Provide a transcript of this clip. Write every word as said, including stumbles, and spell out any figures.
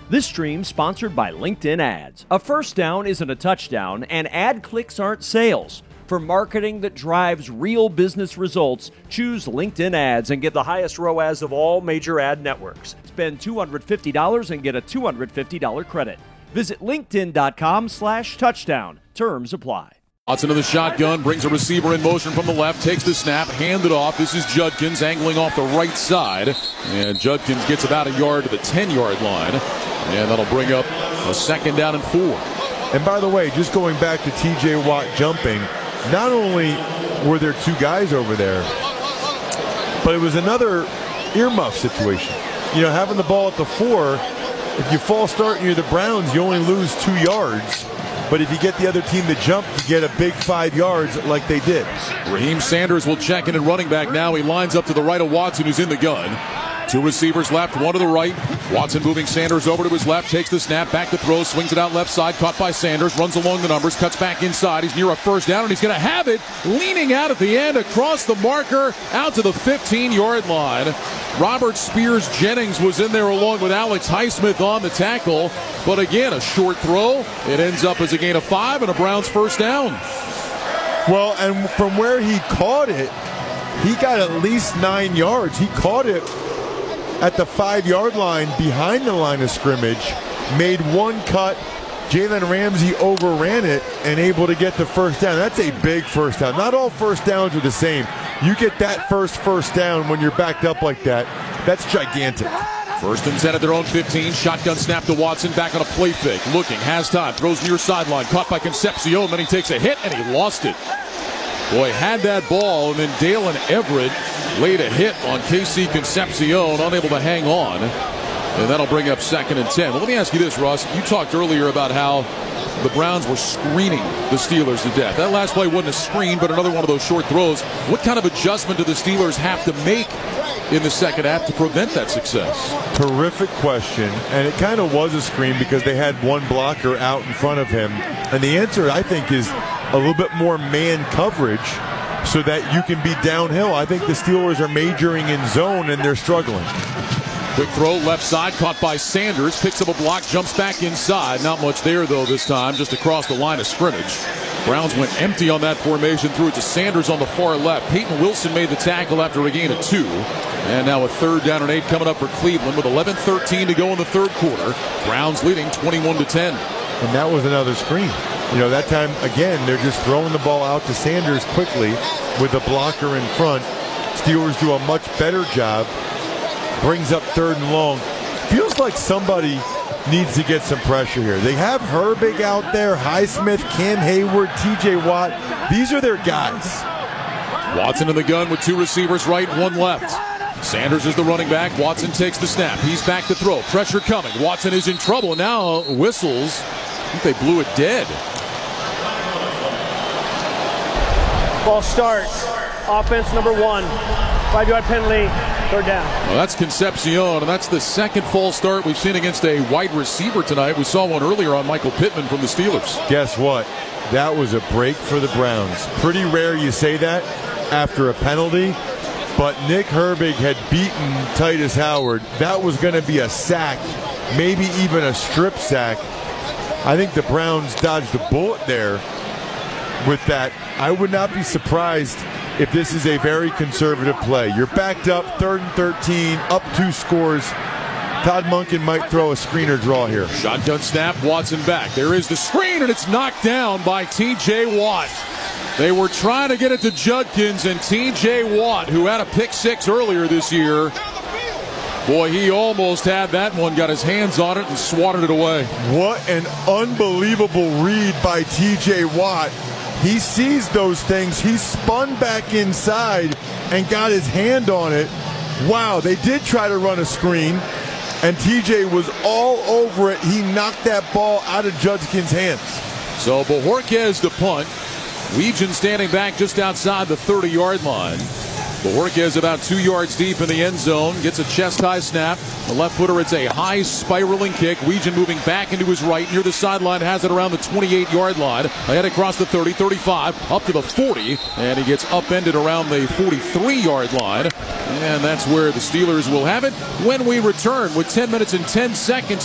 This stream sponsored by LinkedIn Ads. A first down isn't a touchdown, and ad clicks aren't sales. For marketing that drives real business results, choose LinkedIn Ads and get the highest R O A S of all major ad networks. Spend two hundred fifty dollars and get a two hundred fifty dollars credit. Visit linkedin.com slash touchdown. Terms apply. Watson to the shotgun, brings a receiver in motion from the left, takes the snap, hand it off. This is Judkins angling off the right side. And Judkins gets about a yard to the ten-yard line. And that'll bring up a second down and four. And by the way, just going back to T J Watt jumping, not only were there two guys over there, but it was another earmuff situation. You know, having the ball at the four, if you false start near the Browns, you only lose two yards. But if you get the other team to jump, you get a big five yards like they did. Raheem Sanders will check in at running back now. He lines up to the right of Watson, who's in the gun. Two receivers left, one to the right. Watson moving Sanders over to his left, takes the snap, back to throw, swings it out left side, caught by Sanders, runs along the numbers, cuts back inside. He's near a first down, and he's going to have it, leaning out at the end, across the marker, out to the fifteen-yard line. Robert Spears-Jennings was in there along with Alex Highsmith on the tackle. But again, a short throw. It ends up as a gain of five and a Browns first down. Well, and from where he caught it, he got at least nine yards. He caught it at the five-yard line behind the line of scrimmage, made one cut. Jalen Ramsey overran it and able to get the first down. That's a big first down. Not all first downs are the same. You get that first first down when you're backed up like that. That's gigantic. First and ten at their own fifteen. Shotgun snap to Watson. Back on a play fake. Looking. Has time. Throws near sideline. Caught by Concepcion. Then he takes a hit and he lost it. Boy, had that ball, and then Dalen Everett laid a hit on K C Concepcion. Unable to hang on. And that'll bring up second and ten. Well, let me ask you this, Russ. You talked earlier about how the Browns were screening the Steelers to death. That last play wasn't a screen, but another one of those short throws. What kind of adjustment do the Steelers have to make in the second half to prevent that success? Terrific question. And it kind of was a screen because they had one blocker out in front of him. And the answer, I think, is a little bit more man coverage so that you can be downhill. I think the Steelers are majoring in zone and they're struggling. Quick throw, left side, caught by Sanders. Picks up a block, jumps back inside. Not much there, though, this time, just across the line of scrimmage. Browns went empty on that formation, threw it to Sanders on the far left. Peyton Wilson made the tackle after a gain of two. And now a third down and eight coming up for Cleveland with eleven thirteen to go in the third quarter. Browns leading twenty-one to ten. And that was another screen. You know, that time, again, they're just throwing the ball out to Sanders quickly with a blocker in front. Steelers do a much better job. Brings up third and long. Feels like somebody needs to get some pressure here. They have Herbig out there, Highsmith, Cam Hayward, T J Watt. These are their guys. Watson in the gun with two receivers right, one left. Sanders is the running back. Watson takes the snap. He's back to throw. Pressure coming. Watson is in trouble. And now whistles. I think they blew it dead. Ball start. Offense number one. Five-yard penalty. Third down. Well, that's Concepcion, and that's the second false start we've seen against a wide receiver tonight. We saw one earlier on Michael Pittman from the Steelers. Guess what? That was a break for the Browns. Pretty rare you say that after a penalty, but Nick Herbig had beaten Titus Howard. That was going to be a sack, maybe even a strip sack. I think the Browns dodged a bullet there with that. I would not be surprised if this is a very conservative play. You're backed up, third and thirteen, up two scores. Todd Monken might throw a screener draw here. Shotgun snap, Watson back. There is the screen, and it's knocked down by T J Watt. They were trying to get it to Judkins, and T J Watt, who had a pick six earlier this year, boy, he almost had that one, got his hands on it and swatted it away. What an unbelievable read by T J Watt. He sees those things. He spun back inside and got his hand on it. Wow, they did try to run a screen, and T J was all over it. He knocked that ball out of Judkins' hands. So Bojorquez the punt. Legion standing back just outside the thirty-yard line. Bojorquez about two yards deep in the end zone. Gets a chest-high snap. The left footer, it's a high spiraling kick. Legion moving back into his right. Near the sideline, has it around the twenty-eight-yard line. Ahead across the thirty, thirty-five, up to the forty. And he gets upended around the forty-three-yard line. And that's where the Steelers will have it when we return with ten minutes and ten seconds.